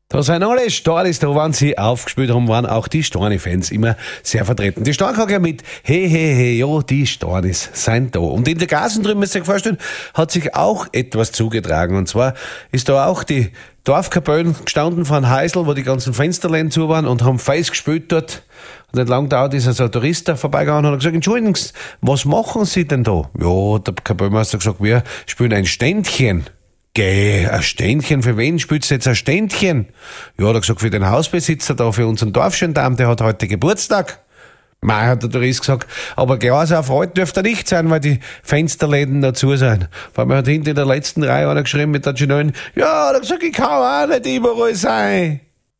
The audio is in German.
Da sind alle Stornis da, wenn sie aufgespielt haben, waren auch die Storni-Fans immer sehr vertreten. Die Stornkogger mit Hey, hey, hey, jo, die Stornis sind da. Und in der Gassen drüben, müsst ihr euch vorstellen, hat sich auch etwas zugetragen. Und zwar ist da auch die Dorfkapellen gestanden von Heisel, wo die ganzen Fensterläden zu waren und haben Feiß gespielt dort. Und nicht lang dauert ist so ein Tourist da vorbeigegangen und hat gesagt, Entschuldigung, was machen Sie denn da? Ja, der Kapellmeister hat gesagt, wir spielen ein Ständchen. Geh, ein Ständchen, für wen spielst du jetzt ein Ständchen? Ja, hat er gesagt, für den Hausbesitzer da, für unseren Dorfgendarm, der hat heute Geburtstag. Mei, hat der Tourist gesagt, aber Glas erfreut dürfte er nicht sein, weil die Fensterläden dazu sind. Weil man hat hinten in der letzten Reihe einer geschrieben mit der Genellen, ja, hat er gesagt, ich kann auch nicht überall sein.